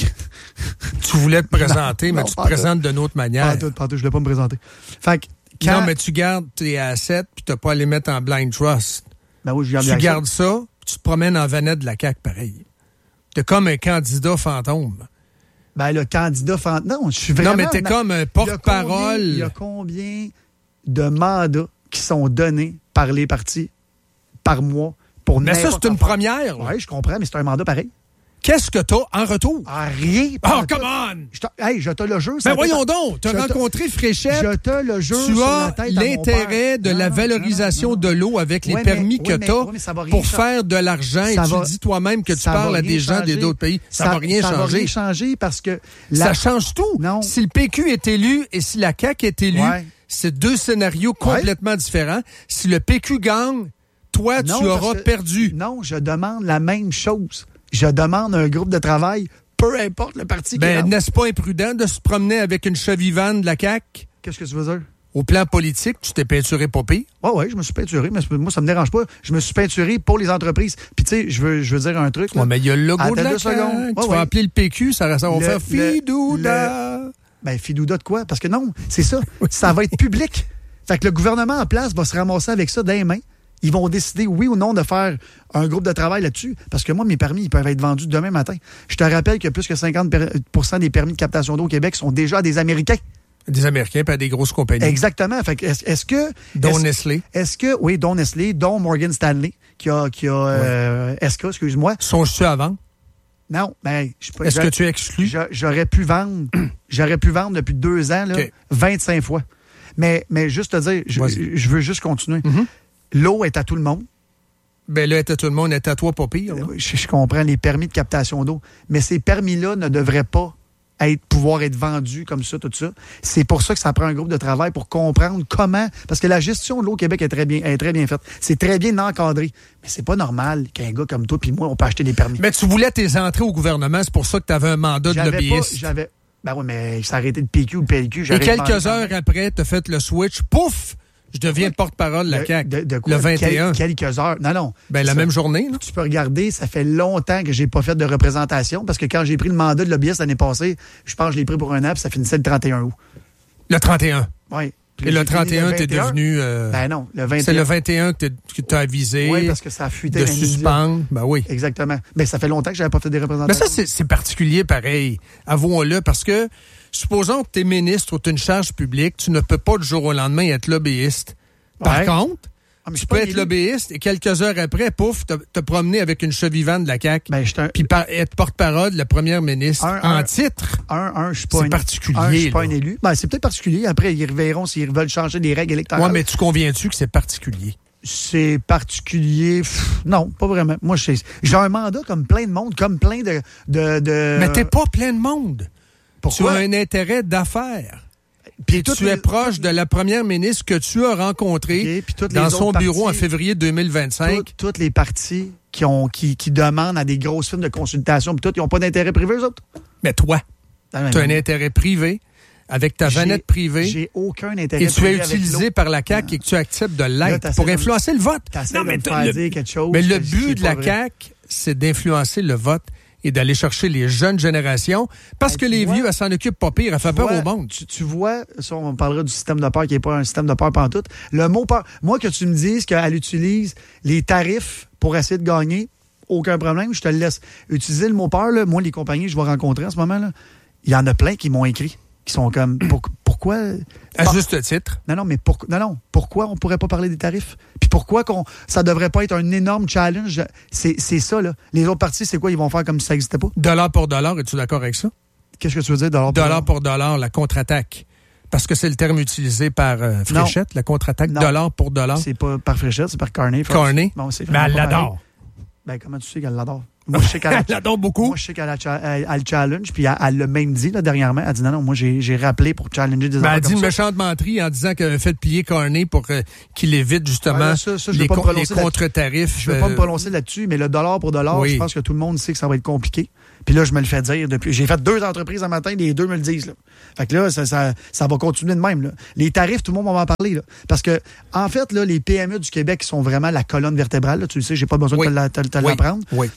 Tu voulais te présenter, mais tu te présentes d'une autre manière. Pas tout, je voulais pas me présenter. Fait que non, mais tu gardes tes assets puis tu n'as pas à les mettre en blind trust. Ben oui, tu gardes ça, puis tu te promènes en vanette de la CAQ pareil. T'es comme un candidat fantôme. Ben, le candidat fantôme. Non, je suis vraiment. Non, mais t'es comme un porte-parole. Il y a combien de mandats qui sont donnés par les partis par mois pour mais ça, c'est une première. Oui, je comprends, mais c'est un mandat pareil. Qu'est-ce que t'as en retour? Rien. Oh, come on! Je te le jure. Ben voyons donc, tu as rencontré Fréchette. Je te le jure. Tu as l'intérêt de la valorisation de l'eau avec les permis que tu as pour faire de l'argent et tu dis toi-même que tu parles à des gens d'autres pays. Ça va rien changer. Ça va rien changer parce que... Ça change tout. Non. Si le PQ est élu et si la CAQ est élue, c'est deux scénarios complètement différents. Si le PQ gagne, toi, tu auras perdu. Non, je demande la même chose. Je demande un groupe de travail, peu importe le parti. N'est-ce pas imprudent de se promener avec une chevivane de la CAQ? Qu'est-ce que tu veux dire? Au plan politique, tu t'es peinturé pas pire? Oui, je me suis peinturé, mais moi, ça me dérange pas. Je me suis peinturé pour les entreprises. Puis, tu sais, je veux dire un truc. Oui, mais il y a le logo de la CAQ. Tu vas appeler le PQ, ça va faire Fidouda. Fidouda de quoi? Parce que non, c'est ça. Ça va être public. Fait que le gouvernement en place va se ramasser avec ça dans les mains. Ils vont décider, oui ou non, de faire un groupe de travail là-dessus. Parce que moi, mes permis, ils peuvent être vendus demain matin. Je te rappelle que plus que 50% des permis de captation d'eau au Québec sont déjà à des Américains. Des Américains, pas des grosses compagnies. Exactement. Fait que est-ce que... Dont Nestlé. Oui, dont Nestlé, dont Morgan Stanley, qui a SK, excuse-moi. Sont-tu à vendre? Non, mais... Est-ce que tu exclus? J'aurais pu vendre depuis 2 ans, là, 25 fois. Mais juste te dire, je veux juste continuer. Mm-hmm. L'eau est à tout le monde. Ben là, est à tout le monde, est à toi, pas pire. Je comprends les permis de captation d'eau, mais ces permis-là ne devraient pas pouvoir être vendus comme ça, tout ça. C'est pour ça que ça prend un groupe de travail pour comprendre comment... Parce que la gestion de l'eau au Québec est très bien faite. C'est très bien encadré. Mais c'est pas normal qu'un gars comme toi puis moi, on peut acheter des permis. Mais tu voulais tes entrées au gouvernement, c'est pour ça que tu avais un mandat de lobbyiste. Ben oui, mais ça aurait été le PQ ou le PLQ. Et quelques heures après, tu as fait le switch, pouf! Je deviens porte-parole de la CAQ. De quoi? Le 21. Quelques heures. Non. Ben, la même journée. Là. Tu peux regarder, ça fait longtemps que j'ai pas fait de représentation parce que quand j'ai pris le mandat de lobbyiste l'année passée, je pense que je l'ai pris pour un an puis ça finissait le 31 août. Le 31? Oui. Et le 31, t'es devenu... Ben non, le 21. C'est le 21 que t'as avisé. Oui, parce que ça a fuité. De suspendre. Ben oui. Exactement. Ben ça fait longtemps que j'avais pas fait des représentations. Mais ça, c'est particulier pareil. Avouons-le, parce que supposons que t'es ministre ou t'as une charge publique, tu ne peux pas du jour au lendemain être lobbyiste. Par contre, tu peux être lobbyiste et quelques heures après, pouf, te promener avec une chevivane de la CAQ. Puis être porte-parole de la première ministre en titre. Je suis pas c'est particulier. Je suis pas un élu. Ben, c'est peut-être particulier. Après, ils verront s'ils veulent changer les règles électorales. Oui, mais tu conviens-tu que c'est particulier? C'est particulier. Non, pas vraiment. Moi, j'ai un mandat comme plein de monde, comme plein de... Mais t'es pas plein de monde. Pourquoi? Tu as un intérêt d'affaires. Puis tu es proche de la première ministre que tu as rencontrée dans son bureau en février 2025. Toutes les partis qui demandent à des grosses firmes de consultation, puis ils n'ont pas d'intérêt privé, eux autres. Mais toi, tu as un intérêt privé avec ta vanette privée. J'ai aucun intérêt privé. Et tu es utilisé par la CAQ et que tu acceptes de l'être pour influencer le vote. Non, mais dire quelque chose. Mais le but de la CAQ, c'est d'influencer le vote et d'aller chercher les jeunes générations, parce que les vieux, elle s'en occupe pas pire, elle fait peur au monde. Tu vois, ça, on parlera du système de peur qui n'est pas un système de peur pantoute. Le mot peur, moi, que tu me dises qu'elle utilise les tarifs pour essayer de gagner, aucun problème, je te le laisse. Utiliser le mot peur, là, moi, les compagnies que je vais rencontrer en ce moment, il y en a plein qui m'ont écrit, qui sont comme, pourquoi... À juste titre. Non, mais pourquoi on pourrait pas parler des tarifs? Puis pourquoi ça devrait pas être un énorme challenge? C'est ça, là. Les autres partis, c'est quoi? Ils vont faire comme si ça n'existait pas? Dollar pour dollar, es-tu d'accord avec ça? Qu'est-ce que tu veux dire, dollar pour dollar? Dollar pour dollar, la contre-attaque. Parce que c'est le terme utilisé par Fréchette, la contre-attaque, dollar pour dollar. C'est pas par Fréchette, c'est par Carney. Carney? Bon, mais elle l'adore. Ben, comment tu sais qu'elle l'adore? Moi, je sais qu'elle l'adore beaucoup. Moi, je sais qu'elle le challenge, puis elle l'a même dit là, dernièrement. Elle dit non, moi, j'ai rappelé pour challenger des enfants. Elle a dit une méchante menterie en disant qu'elle avait fait plier Carney pour qu'il évite justement les contre-tarifs. Je ne vais pas me prononcer là-dessus, mais le dollar pour dollar, je pense que tout le monde sait que ça va être compliqué. Puis là, je me le fais dire depuis. J'ai fait 2 entreprises un matin, les 2 me le disent. Là. Fait que là, ça va continuer de même. Là. Les tarifs, tout le monde va en parler. Là. Parce que, en fait, là, les PME du Québec sont vraiment la colonne vertébrale. Là. Tu le sais, j'ai pas besoin de te l'apprendre. Oui.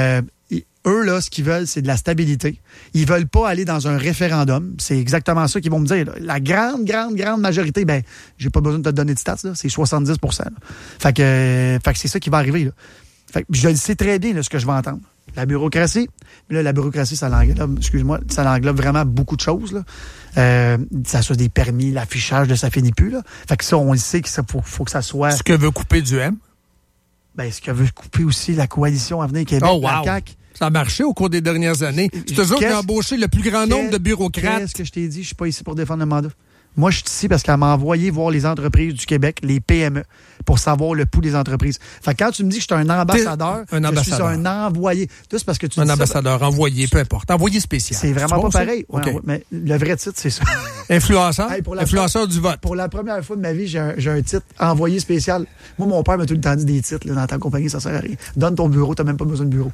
Eux, là, ce qu'ils veulent, c'est de la stabilité. Ils veulent pas aller dans un référendum. C'est exactement ça qu'ils vont me dire. Là. La grande majorité, ben, j'ai pas besoin de te donner de stats, là. C'est 70 %. Fait que c'est ça qui va arriver. Là. Fait que je le sais très bien, là, ce que je vais entendre. La bureaucratie. Mais là, la bureaucratie, ça l'englobe vraiment beaucoup de choses. Là. Ça soit des permis, l'affichage, ça finit plus. Là. Fait que ça, on le sait qu'il faut que ça soit... Ce que veut couper du M? Ben, ce que veut couper aussi la coalition Avenir Québec, la CAQ. Ça a marché au cours des dernières années. C'est eux qui ont embauché le plus grand nombre de bureaucrates. Qu'est-ce que je t'ai dit? Je suis pas ici pour défendre le mandat. Moi, je suis ici parce qu'elle m'a envoyé voir les entreprises du Québec, les PME, pour savoir le pouls des entreprises. Fait que quand tu me dis que je suis un ambassadeur, je suis un envoyé. Tout c'est parce que tu dis ambassadeur, envoyé, peu importe. Envoyé spécial. C'est vraiment pas pareil. Okay. Mais le vrai titre, c'est ça. Influenceur? Influenceur du vote. Pour la première fois de ma vie, j'ai un titre envoyé spécial. Moi, mon père m'a tout le temps dit des titres. Là, dans ta compagnie, ça sert à rien. Donne ton bureau, t'as même pas besoin de bureau.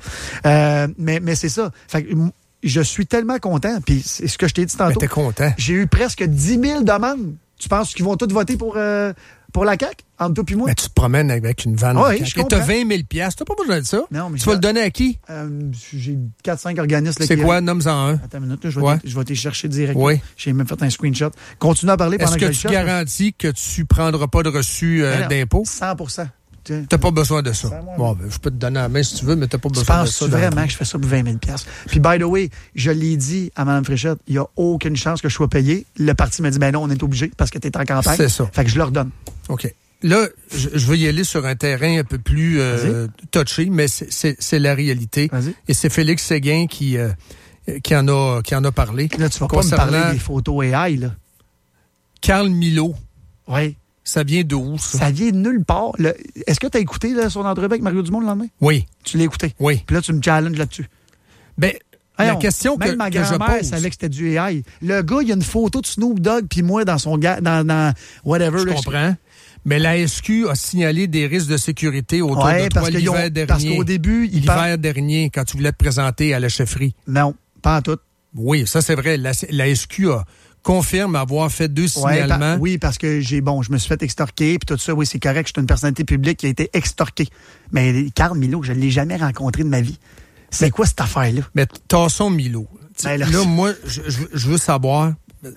Mais c'est ça. Fait que je suis tellement content. Puis c'est ce que je t'ai dit tantôt. Mais t'es content. J'ai eu presque 10 000 demandes. Tu penses qu'ils vont tous voter pour la CAQ, entre toi et moi? Mais tu te promènes avec une vanne. Oui, je comprends. T'as 20 000 $. T'as pas besoin de ça. Non, mais tu vas le donner à qui? J'ai 4-5 organismes. C'est quoi? Nomme-en un. Attends une minute, je vais te chercher direct. Oui. J'ai même fait un screenshot. Continue à parler pendant que je le Est-ce que tu garantis que tu prendras pas de reçu d'impôt? 100%. T'as pas besoin de ça. Bon, ben, je peux te donner la main si tu veux, mais t'as pas besoin de ça. Tu penses vraiment que je fais ça pour 20 000 $? Puis, by the way, je l'ai dit à Mme Fréchette, il n'y a aucune chance que je sois payé. Le parti m'a dit, ben non, on est obligé parce que tu es en campagne. C'est ça. Fait que je leur donne. OK. Là, je veux y aller sur un terrain un peu plus touché, mais c'est la réalité. Vas-y. Et c'est Félix Séguin qui en a parlé. Là, tu vas pas me parler des photos AI, là. Carl Milot. Oui. Ça vient d'où, ça? Ça vient de nulle part. Est-ce que tu as écouté son entrevue avec Mario Dumont le lendemain? Oui. Tu l'as écouté? Oui. Puis là, tu me challenges là-dessus. Ben, la question même ma grand-mère savait que c'était du AI. Le gars, il y a une photo de Snoop Dogg puis moi dans son dans whatever. Je comprends. Mais la SQ a signalé des risques de sécurité autour de toi l'hiver dernier. Parce qu'au début, l'hiver dernier, quand tu voulais te présenter à la chefferie. Non, pas en tout. Oui, ça c'est vrai. La SQ confirme avoir fait 2 signalements. Oui, parce que je me suis fait extorquer, puis tout ça, oui, c'est correct, je suis une personnalité publique qui a été extorquée. Mais Carl Milot, je ne l'ai jamais rencontré de ma vie. C'est quoi cette affaire-là? Mais tassons Milot. Ben, là, moi, je veux savoir, tu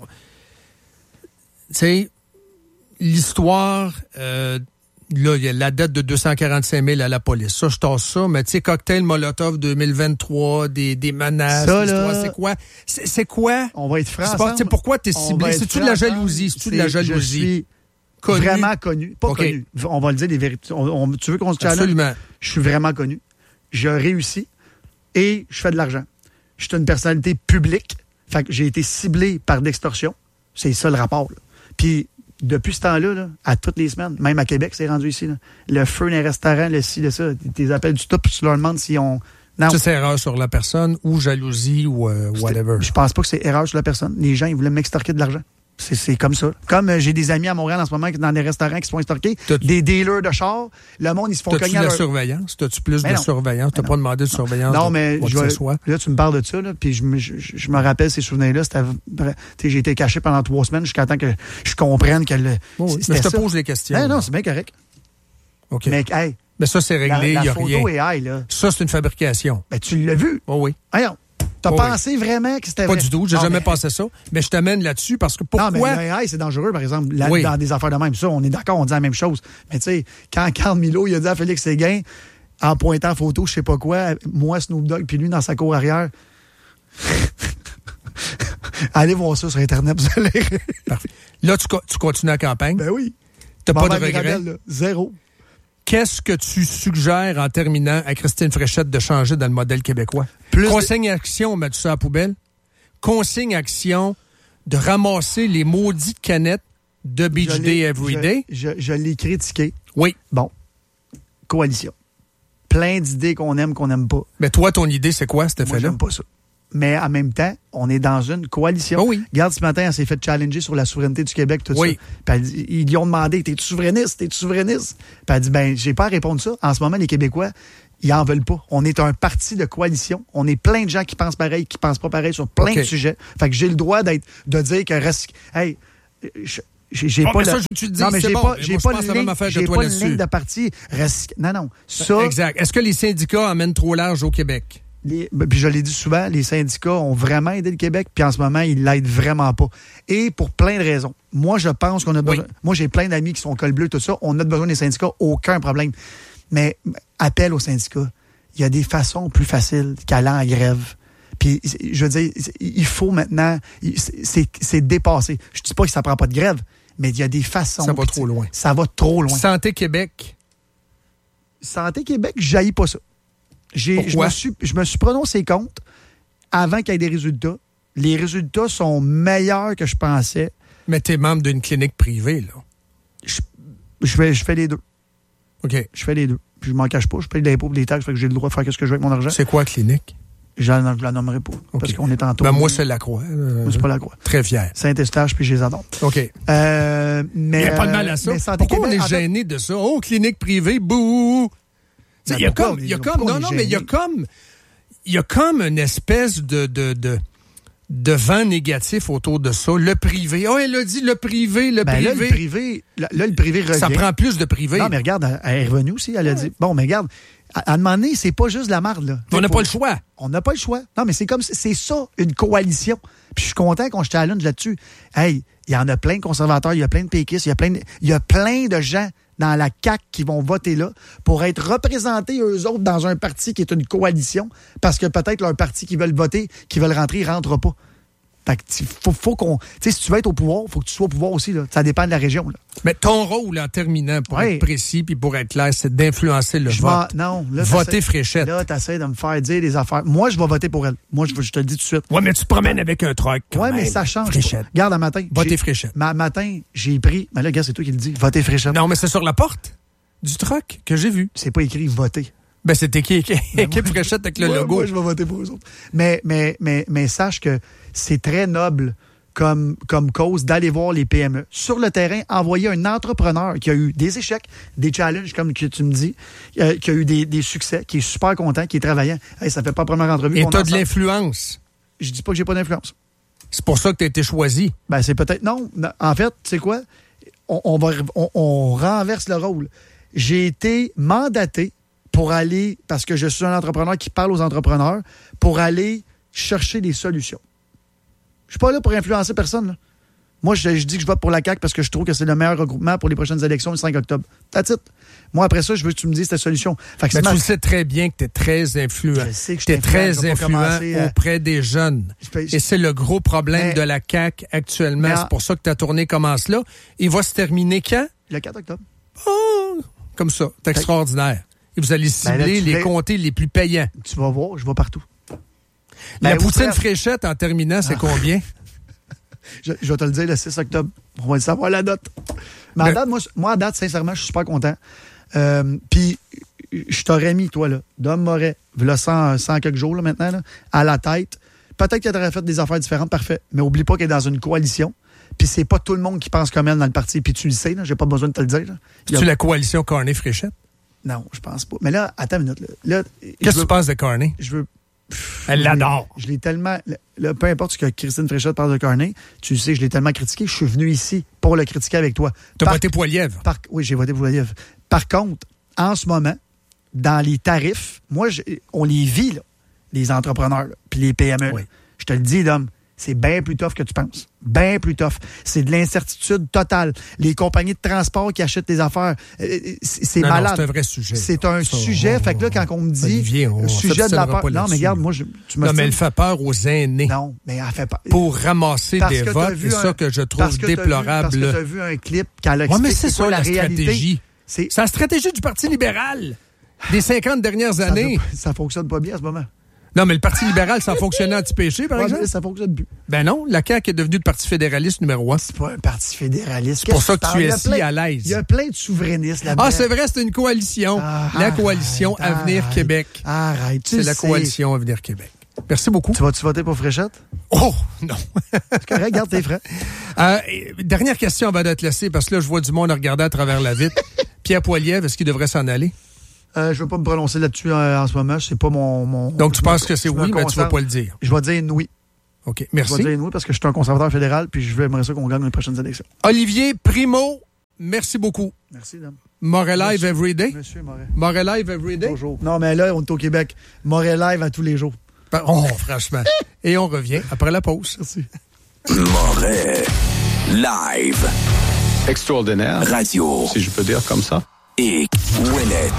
sais, l'histoire... là, il y a la dette de 245 000 à la police. Ça, je tasse ça. Mais tu sais, cocktail Molotov 2023, des menaces. Ça, là, c'est quoi? C'est quoi? On va être francs. Pourquoi t'es ciblé? C'est-tu de la jalousie? C'est-tu de la jalousie? Je suis vraiment connu. Pas connu. On va le dire des vérités. Tu veux qu'on se challenge? Absolument. Je suis vraiment connu. Je réussis et je fais de l'argent. Je suis une personnalité publique. Fait que j'ai été ciblé par l'extorsion. C'est ça le rapport. Là. Puis, depuis ce temps-là, là, à toutes les semaines, même à Québec, c'est rendu ici. Là. Le feu dans les restaurants, le ci, le ça, tu appelles du top, tu leur demandes si on... Non. Ça, c'est erreur sur la personne ou jalousie ou whatever. Je pense pas que c'est erreur sur la personne. Les gens, ils voulaient m'extorquer de l'argent. C'est comme ça. Comme j'ai des amis à Montréal en ce moment dans des restaurants qui se font extorquer, des dealers de chars, le monde, ils se font cogner à la surveillance? T'as-tu plus de surveillance? T'as pas demandé de surveillance? Non, mais là, tu me parles de ça, là, puis je me rappelle ces souvenirs-là. J'ai été caché pendant 3 semaines jusqu'à temps que je comprenne que c'était je te pose les questions. Non, c'est bien correct. OK. Mais, hey, mais ça, c'est réglé, il n'y a rien. Photo AI, là. Ça, c'est une fabrication. Ben, tu l'as vu? Oh, oui. T'as pensé vraiment que c'était vrai? Pas du tout, j'ai jamais pensé ça. Mais je t'amène là-dessus parce que pourquoi... Non, mais l'AI, c'est dangereux, par exemple, dans des affaires de même. Ça, on est d'accord, on dit la même chose. Mais tu sais, quand Carl Milot, il a dit à Félix Séguin, en pointant photo, je sais pas quoi, moi, Snoop Dogg, puis lui, dans sa cour arrière... Allez voir ça sur Internet, vous allez... Parfait. Là, tu continues la campagne? Ben oui. T'as pas de regret? Zéro. Qu'est-ce que tu suggères en terminant à Christine Fréchette de changer dans le modèle québécois? Consigne action, on met tout ça à la poubelle. Consigne action de ramasser les maudites canettes de Beach Day Everyday. Je l'ai critiqué. Oui. Bon. Coalition. plein d'idées qu'on n'aime pas. Mais toi, ton idée, c'est quoi, cet effet-là? Moi, j'aime pas ça. Mais en même temps, on est dans une coalition. Oh oui. Regarde, ce matin, elle s'est fait challenger sur la souveraineté du Québec, tout ça. Puis ils lui ont demandé, t'es-tu souverainiste? Puis elle dit, ben, j'ai pas à répondre ça. En ce moment, les Québécois, ils en veulent pas. On est un parti de coalition. On est plein de gens qui pensent pareil, qui pensent pas pareil sur plein de sujets. Fait que j'ai le droit de dire que reste... Hey, j'ai pas ça, tu dis, non, mais c'est j'ai bon. pas J'ai une ligne de parti. Non. Ça... Exact. Est-ce que les syndicats emmènent trop large au Québec? Puis je l'ai dit souvent, les syndicats ont vraiment aidé le Québec, puis en ce moment, ils l'aident vraiment pas. Et pour plein de raisons. Moi, je pense qu'on a besoin... Moi, j'ai plein d'amis qui sont col bleu, tout ça. On a besoin des syndicats, aucun problème. Mais appel aux syndicats. Il y a des façons plus faciles qu'aller en grève. Puis, je veux dire, il faut maintenant... C'est dépassé. Je dis pas que ça prend pas de grève, mais il y a des façons... Ça va trop loin. Ça va trop loin. Santé Québec, j'haïs pas ça. Je me suis prononcé contre avant qu'il y ait des résultats. Les résultats sont meilleurs que je pensais. Mais tu es membre d'une clinique privée, là. Je fais les deux. OK. Je fais les deux. Puis je m'en cache pas. Je paye de l'impôt, des taxes, fait que j'ai le droit de faire ce que je veux avec mon argent. C'est quoi, clinique? Je la nommerai pas. Okay. Parce qu'on est en tour. Ben moi, c'est la Croix. Moi, c'est pas la Croix. Très fier. Saint-Eustache, puis je les adore. OK. Mais il n'y a pas de mal à ça. Pourquoi on est gêné de ça? Oh, clinique privée, bouh! Il y a comme une espèce de vent négatif autour de ça. Le privé. Oh, elle a dit le privé. Là, le privé revient. Ça prend plus de privé. Non, mais regarde, elle est revenue aussi. Elle a dit, bon, mais regarde, à un moment donné, c'est pas juste de la marde, là. On n'a pas le choix. On n'a pas le choix. Non, mais c'est ça, une coalition. Puis je suis content qu'on se challenge là-dessus. Hey, il y en a plein de conservateurs, il y a plein de péquistes, il y a plein de gens dans la CAQ qui vont voter là pour être représentés, eux autres, dans un parti qui est une coalition, parce que peut-être leur parti qui veulent voter, qui veulent rentrer, ne rentrera pas. Fait que faut qu'on... Tu sais, si tu veux être au pouvoir, il faut que tu sois au pouvoir aussi, là. Ça dépend de la région, là. Mais ton rôle, en terminant, pour être précis puis pour être clair, c'est d'influencer le vote. Non, là, voter Fréchette. Là, t'essaies de me faire dire des affaires. Moi, je vais voter pour elle. Moi, je te le dis tout de suite. Ouais, mais tu te promènes avec un truck. Ouais, mais ça change. Fréchette. Regarde, un matin. Voter Fréchette. Matin, j'ai pris... Mais là, regarde, c'est toi qui le dis. Voter Fréchette. Non, mais c'est sur la porte du truck que j'ai vu. C'est pas écrit voter. Ben, c'est équipe Fréchette avec le logo. Moi, je vais voter pour eux autres. Mais sache que c'est très noble comme cause d'aller voir les PME. Sur le terrain, envoyer un entrepreneur qui a eu des échecs, des challenges, comme que tu me dis, qui a eu des succès, qui est super content, qui est travaillant. Hey, ça fait pas première entrevue. Et tu as de l'influence. Je dis pas que j'ai pas d'influence. C'est pour ça que tu as été choisi. Ben, c'est peut-être... Non. En fait, tu sais quoi? On renverse le rôle. J'ai été mandaté pour aller, parce que je suis un entrepreneur qui parle aux entrepreneurs, pour aller chercher des solutions. Je suis pas là pour influencer personne, là. Moi, je dis que je vote pour la CAQ parce que je trouve que c'est le meilleur regroupement pour les prochaines élections le 5 octobre. That's it. Moi, après ça, je veux que tu me dises ta solution. Fait que tu le sais très bien que tu es très influent. Je sais que tu es très influent auprès des jeunes. Et c'est le gros problème de la CAQ actuellement. C'est pour ça que ta tournée commence là. Il va se terminer quand? Le 4 octobre. Oh, comme ça. C'est extraordinaire. Et vous allez cibler les comtés les plus payants. Tu vas voir, je vais partout. La poutine Fréchette, en terminant, c'est combien? Je vais te le dire le 6 octobre. On va le savoir la date. Mais à date, moi, à date, sincèrement, je suis super content. Puis, je t'aurais mis, toi, là, Dom Moret, là, 100 quelques jours, là, maintenant, là, à la tête. Peut-être qu'elle aurait fait des affaires différentes, parfait. Mais oublie pas qu'elle est dans une coalition. Puis, c'est pas tout le monde qui pense comme elle dans le parti. Puis, tu le sais, là, j'ai pas besoin de te le dire. C'est-tu la coalition Carney-Fréchette? Non, je pense pas. Mais là, attends une minute. Là, qu'est-ce que tu penses de Carney? Elle l'adore. Je l'ai tellement... Là, peu importe ce que Christine Fréchette parle de Carney, tu sais, je l'ai tellement critiqué. Je suis venu ici pour le critiquer avec toi. Tu as voté Poilievre? Oui, j'ai voté Poilievre. Par contre, en ce moment, dans les tarifs, moi, on les vit, là, les entrepreneurs, puis les PME. Oui. Je te le dis, Dom, c'est bien plus tough que tu penses. Bien plus tough. C'est de l'incertitude totale. Les compagnies de transport qui achètent des affaires, c'est malade. C'est un vrai sujet. C'est un sujet. Fait que là, quand on me dit sujet de la peur... Non, mais regarde, moi, tu me mais elle fait peur aux aînés. Non, mais elle fait peur. Pour ramasser des votes, c'est ça que je trouve déplorable. Parce que tu as vu un clip qu'elle explique mais c'est ça, la réalité. Stratégie. C'est la stratégie du Parti libéral des 50 dernières années. Ça fonctionne pas bien en ce moment. Non, mais le Parti libéral, ça a fonctionné anti-péché, par exemple? Ça fonctionne plus. Ben non, la CAQ est devenue le Parti fédéraliste numéro 1. C'est pas un parti fédéraliste. C'est pour ça que tu es si à l'aise. Il y a plein de souverainistes là-dedans. Ah, c'est vrai, c'est une coalition. La coalition Avenir Québec. Arrête, c'est la coalition Avenir Québec. Merci beaucoup. Tu vas-tu voter pour Fréchette? Oh, non. C'est correct, garde tes frais. Dernière question avant de te laisser, parce que là, je vois du monde regarder à travers la vitre. Pierre Poilievre, est-ce qu'il devrait s'en aller? Je ne veux pas me prononcer là-dessus en ce moment. C'est pas mon... Donc, tu penses que c'est oui, mais tu ne vas pas le dire? Je vais dire oui. OK, merci. Je vais dire oui parce que je suis un conservateur fédéral puis je aimerais ça qu'on gagne les prochaines élections. Olivier Primo, merci beaucoup. Merci, dame. Moret Live everyday? Monsieur Moret. Moret Live everyday? Toujours. Non, mais là, on est au Québec. Moret Live à tous les jours. Oh, franchement. Et on revient après la pause. Merci. Moret Live. Extraordinaire. Radio. Si je peux dire comme ça. Et Ouellet.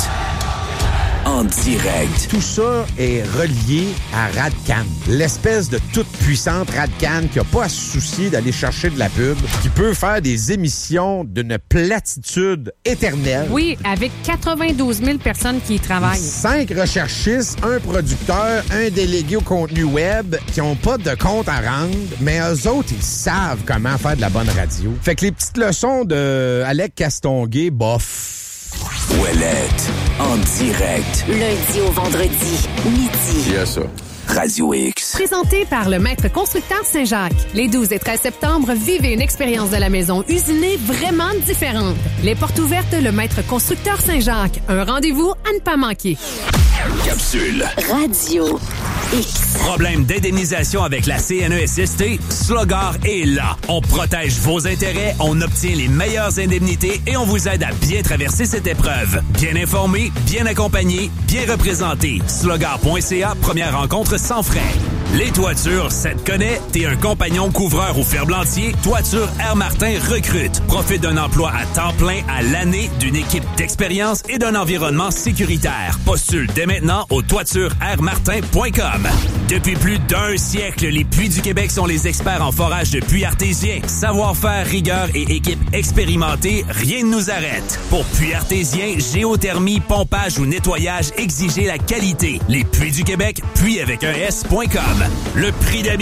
En direct. Tout ça est relié à Radcan, l'espèce de toute puissante Radcan qui n'a pas à se soucier d'aller chercher de la pub, qui peut faire des émissions d'une platitude éternelle. Oui, avec 92 000 personnes qui y travaillent. 5 recherchistes, un producteur, un délégué au contenu web qui n'ont pas de compte à rendre, mais eux autres, ils savent comment faire de la bonne radio. Fait que les petites leçons de Alec Castonguay, bof. Ouellette, en direct. Lundi au vendredi, midi. Il y a ça. Radio X. Présenté par le Maître Constructeur Saint-Jacques. Les 12 et 13 septembre, vivez une expérience de la maison usinée vraiment différente. Les portes ouvertes, le Maître Constructeur Saint-Jacques. Un rendez-vous à ne pas manquer. Capsule. Radio X. Problème d'indemnisation avec la CNESST? Slogar est là. On protège vos intérêts, on obtient les meilleures indemnités et on vous aide à bien traverser cette épreuve. Bien informé, bien accompagné, bien représenté. Slogar.ca, première rencontre sans frais. Les toitures, ça te connaît? T'es un compagnon couvreur ou ferblantier? Toiture Air Martin recrute. Profite d'un emploi à temps plein à l'année, d'une équipe d'expérience et d'un environnement sécuritaire. Postule dès maintenant au toitureairmartin.com. Depuis plus d'un siècle, les Puits du Québec sont les experts en forage de puits artésiens. Savoir-faire, rigueur et équipe expérimentée, rien ne nous arrête. Pour puits artésiens, géothermie, pompage ou nettoyage, exigez la qualité. Les Puits du Québec, puits avec un S.com. Le prix